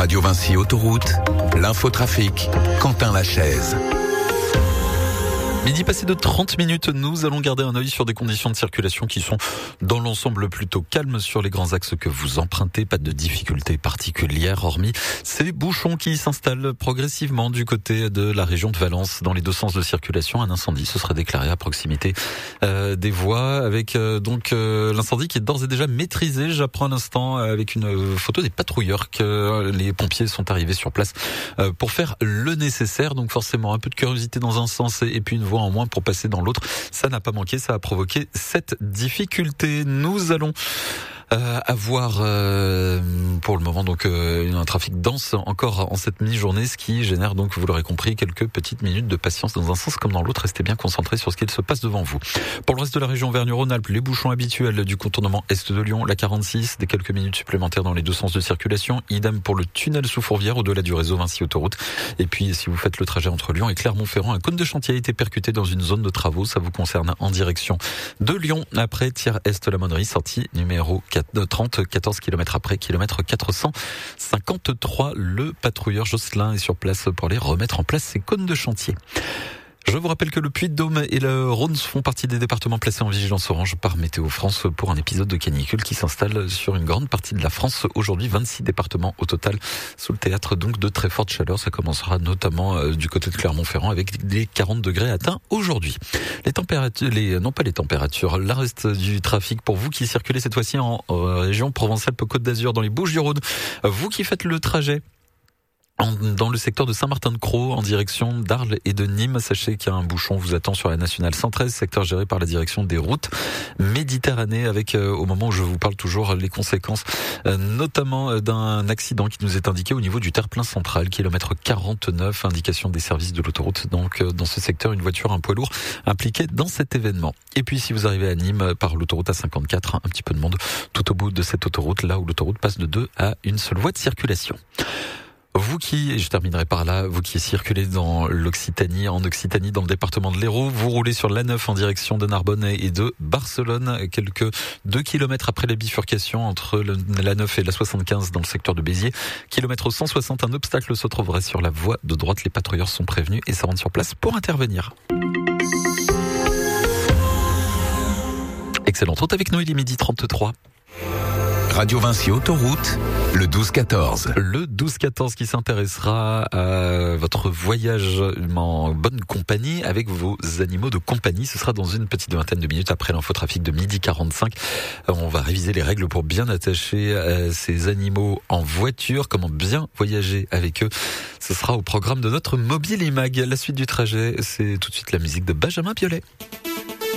Radio Vinci Autoroute, l'infotrafic, Quentin Lachaise. Midi passé de 30 minutes, nous allons garder un œil sur des conditions de circulation qui sont dans l'ensemble plutôt calmes sur les grands axes que vous empruntez. Pas de difficultés particulières, hormis ces bouchons qui s'installent progressivement du côté de la région de Valence dans les deux sens de circulation. Un incendie se serait déclaré à proximité des voies avec l'incendie qui est d'ores et déjà maîtrisé. J'apprends à l'instant avec une photo des patrouilleurs que les pompiers sont arrivés sur place pour faire le nécessaire. Donc forcément un peu de curiosité dans un sens et puis une voie en moins pour passer dans l'autre. Ça n'a pas manqué, ça a provoqué cette difficulté. Nous allons avoir pour le moment donc un trafic dense encore en cette mi-journée, ce qui génère donc, vous l'aurez compris, quelques petites minutes de patience dans un sens comme dans l'autre. Restez bien concentrés sur ce qu'il se passe devant vous. Pour le reste de la région Auvergne-Rhône-Alpes, les bouchons habituels du contournement est de Lyon, la 46, des quelques minutes supplémentaires dans les deux sens de circulation. Idem pour le tunnel sous Fourvière au-delà du réseau Vinci Autoroute. Et puis si vous faites le trajet entre Lyon et Clermont-Ferrand, un cône de chantier a été percuté dans une zone de travaux. Ça vous concerne en direction de Lyon après tir est la Monnerie, sortie numéro 30, 14 km après, kilomètre 453. Le patrouilleur Jocelyn est sur place pour aller remettre en place ces cônes de chantier. Je vous rappelle que le Puy-de-Dôme et le Rhône font partie des départements placés en vigilance orange par Météo France pour un épisode de canicule qui s'installe sur une grande partie de la France. Aujourd'hui, 26 départements au total sous le théâtre donc de très forte chaleur. Ça commencera notamment du côté de Clermont-Ferrand avec des 40 degrés atteints aujourd'hui. Les températures, la reste du trafic pour vous qui circulez cette fois-ci en région Provence-Alpes-Côte d'Azur dans les Bouches-du-Rhône. Vous qui faites le trajet dans le secteur de Saint-Martin-de-Crau, en direction d'Arles et de Nîmes, sachez qu'il y a un bouchon vous attend sur la nationale 113, secteur géré par la direction des routes Méditerranée, avec au moment où je vous parle toujours les conséquences notamment d'un accident qui nous est indiqué au niveau du terre-plein central, kilomètre 49, indication des services de l'autoroute. Donc dans ce secteur, une voiture, un poids lourd impliqué dans cet événement. Et puis si vous arrivez à Nîmes par l'autoroute A54, un petit peu de monde tout au bout de cette autoroute, là où l'autoroute passe de 2 à une seule voie de circulation. Vous qui, je terminerai par là, vous qui circulez dans l'Occitanie, en Occitanie, dans le département de l'Hérault, vous roulez sur l'A9 en direction de Narbonne et de Barcelone, quelques 2 kilomètres après la bifurcation entre l'A9 et la 75 dans le secteur de Béziers. Kilomètre 160, un obstacle se trouverait sur la voie de droite. Les patrouilleurs sont prévenus et se rendent sur place pour intervenir. Excellente route avec nous, il est midi 33. Radio Vinci Autoroute, le 12-14. Le 12-14 qui s'intéressera à votre voyage en bonne compagnie avec vos animaux de compagnie. Ce sera dans une petite vingtaine de minutes après l'infotrafic de midi 45. On va réviser les règles pour bien attacher ces animaux en voiture, comment bien voyager avec eux. Ce sera au programme de notre Mobile Imag. La suite du trajet, c'est tout de suite la musique de Benjamin Biolay.